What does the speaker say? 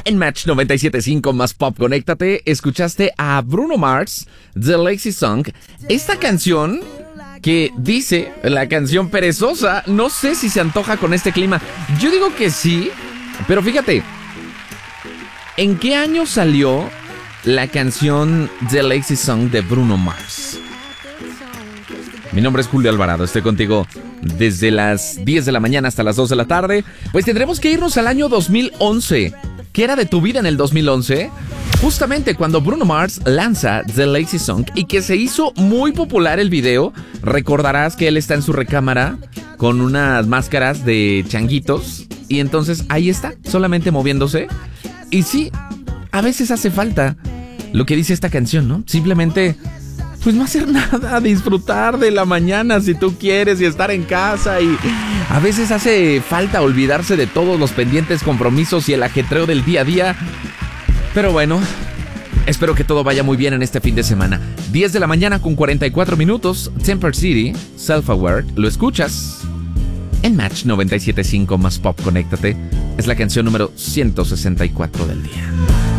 En Match 97.5 más Pop, conéctate. Escuchaste a Bruno Mars, The Lazy Song. Esta canción que dice, la canción perezosa, no sé si se antoja con este clima. Yo digo que sí, pero fíjate, ¿en qué año salió la canción The Lazy Song de Bruno Mars? Mi nombre es Julio Alvarado, estoy contigo desde las 10 de la mañana hasta las 2 de la tarde. Pues tendremos que irnos al año 2011. ¿Qué era de tu vida en el 2011? Justamente cuando Bruno Mars lanza The Lazy Song y que se hizo muy popular el video. Recordarás que él está en su recámara con unas máscaras de changuitos y entonces ahí está, solamente moviéndose. Y sí, a veces hace falta lo que dice esta canción, ¿no? Simplemente, pues no hacer nada, disfrutar de la mañana si tú quieres y estar en casa. Y a veces hace falta olvidarse de todos los pendientes, compromisos y el ajetreo del día a día. Pero bueno, espero que todo vaya muy bien en este fin de semana. 10 de la mañana con 44 minutos, Temper City, Self-Aware, lo escuchas en Match 97.5 más Pop, conéctate. Es la canción número 164 del día.